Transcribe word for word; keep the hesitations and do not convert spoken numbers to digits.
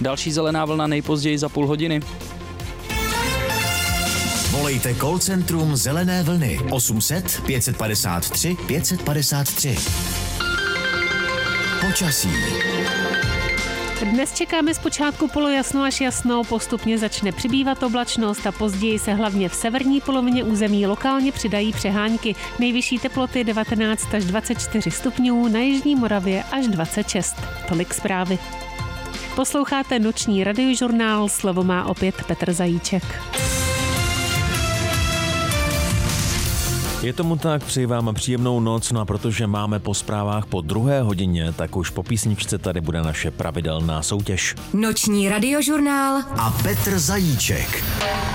Další zelená vlna nejpozději za půl hodiny. Volejte call centrum Zelené vlny osm set pět padesát tři pět padesát tři. Počasí. Dnes čekáme zpočátku polojasno až jasno, postupně začne přibývat oblačnost a později se hlavně v severní polovině území lokálně přidají přehánky. Nejvyšší teploty devatenáct až dvacet čtyři stupňů, na jižní Moravě až dvacet šest. Tolik zprávy. Posloucháte noční radiožurnál, slovo má opět Petr Zajíček. Je tomu tak, přeji vám příjemnou noc, no a protože máme po zprávách po druhé hodině, tak už po písničce tady bude naše pravidelná soutěž. Noční radiožurnál a Petr Zajíček.